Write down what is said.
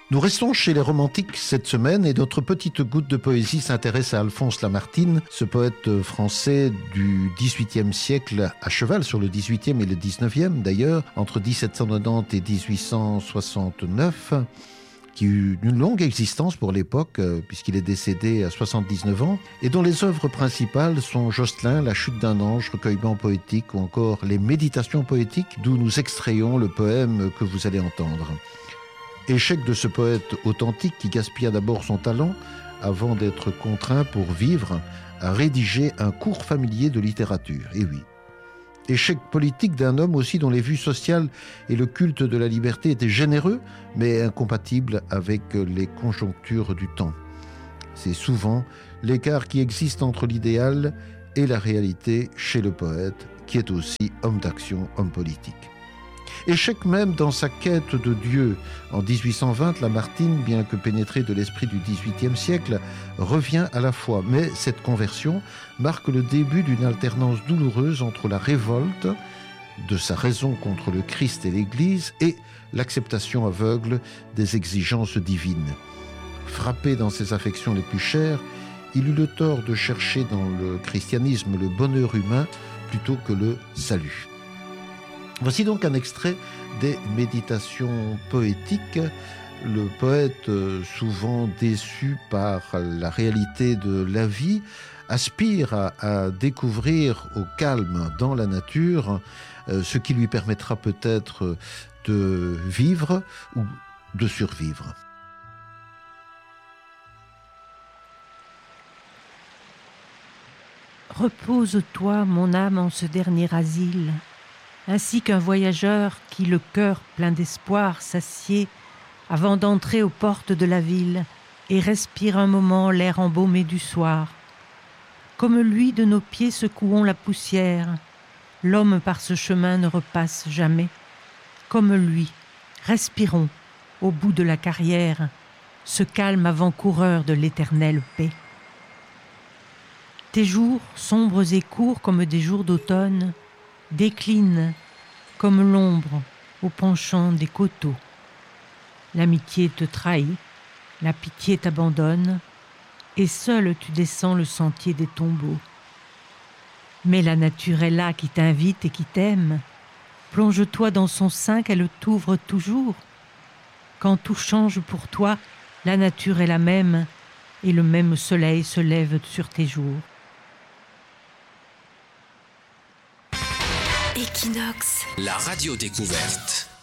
Nous restons chez les romantiques cette semaine et notre petite goutte de poésie s'intéresse à Alphonse Lamartine, ce poète français du XVIIIe siècle, à cheval sur le XVIIIe et le XIXe d'ailleurs, entre 1790 et 1869, qui eut une longue existence pour l'époque, puisqu'il est décédé à 79 ans, et dont les œuvres principales sont Jocelyn, La chute d'un ange, recueillement poétique, ou encore les Méditations poétiques, d'où nous extrayons le poème que vous allez entendre. Échec de ce poète authentique qui gaspilla d'abord son talent avant d'être contraint pour vivre à rédiger un cours familier de littérature. Et oui. Échec politique d'un homme aussi dont les vues sociales et le culte de la liberté étaient généreux mais incompatibles avec les conjonctures du temps. C'est souvent l'écart qui existe entre l'idéal et la réalité chez le poète qui est aussi homme d'action, homme politique. Échec même dans sa quête de Dieu. En 1820, Lamartine, bien que pénétré de l'esprit du XVIIIe siècle, revient à la foi. Mais cette conversion marque le début d'une alternance douloureuse entre la révolte de sa raison contre le Christ et l'Église et l'acceptation aveugle des exigences divines. Frappé dans ses affections les plus chères, il eut le tort de chercher dans le christianisme le bonheur humain plutôt que le salut. Voici donc un extrait des Méditations poétiques. Le poète, souvent déçu par la réalité de la vie, aspire à découvrir au calme dans la nature ce qui lui permettra peut-être de vivre ou de survivre. Repose-toi, mon âme, en ce dernier asile, ainsi qu'un voyageur qui, le cœur plein d'espoir, s'assied avant d'entrer aux portes de la ville et respire un moment l'air embaumé du soir. Comme lui, de nos pieds secouons la poussière, l'homme par ce chemin ne repasse jamais. Comme lui, respirons, au bout de la carrière, ce calme avant-coureur de l'éternelle paix. Tes jours, sombres et courts comme des jours d'automne, déclinent comme l'ombre au penchant des coteaux. L'amitié te trahit, la pitié t'abandonne, et seul tu descends le sentier des tombeaux. Mais la nature est là qui t'invite et qui t'aime. Plonge-toi dans son sein qu'elle t'ouvre toujours. Quand tout change pour toi, la nature est la même, et le même soleil se lève sur tes jours. Equinox, la radio découverte.